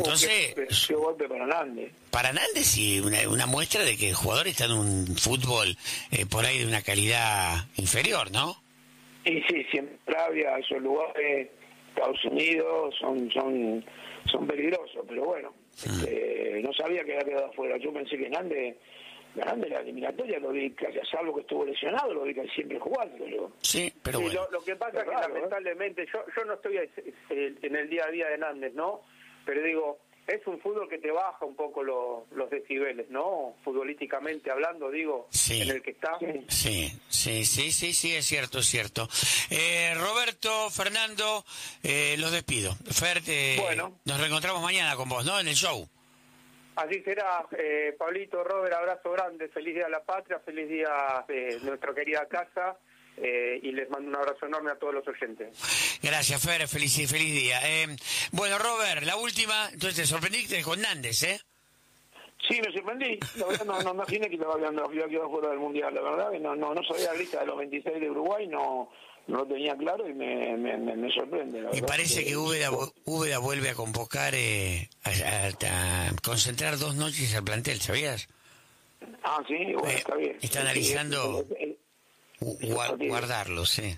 Entonces, qué golpe para Nández. Para Nández sí, una muestra de que el jugador está en un fútbol por ahí de una calidad inferior, ¿no? Y sí, siempre había esos lugares, Estados Unidos, son peligrosos, pero bueno, no sabía que había quedado afuera. Yo pensé que Nández la eliminatoria lo vi, salvo que estuvo lesionado, lo vi que siempre jugando. Sí, pero sí, bueno. Lo que pasa es que lamentablemente, yo no estoy en el día a día de Nández, ¿no? Pero digo, es un fútbol que te baja un poco los decibeles, ¿no? Futbolísticamente hablando, digo, sí, en el que está. Sí, es cierto. Roberto, Fernando, los despido. Fer, bueno, nos reencontramos mañana con vos, ¿no? En el show. Así será, Pablito, Robert, abrazo grande, feliz día a la patria, feliz día de nuestra querida casa, y les mando un abrazo enorme a todos los oyentes. Gracias, Fer, feliz día. Bueno, Robert, la última, entonces te sorprendiste con Nández, ¿eh? Sí, me sorprendí, la verdad no imaginé que había quedado fuera del Mundial, la verdad que no sabía la lista de los 26 de Uruguay, no lo tenía claro y me sorprende. La y verdad parece que Úbeda vuelve a convocar, a concentrar 2 noches al plantel, ¿sabías? Ah, sí, bueno, está bien. Está analizando guardarlo, sí.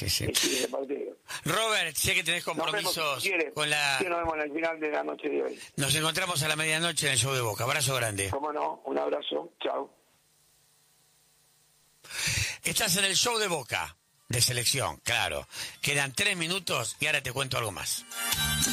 Robert, sé que tenés compromisos con la... Sí, nos vemos al final de la noche de hoy. Nos encontramos a la medianoche en el show de Boca. Abrazo grande. Cómo no, un abrazo, chao. Estás en el show de Boca, de selección, claro. Quedan 3 minutos y ahora te cuento algo más.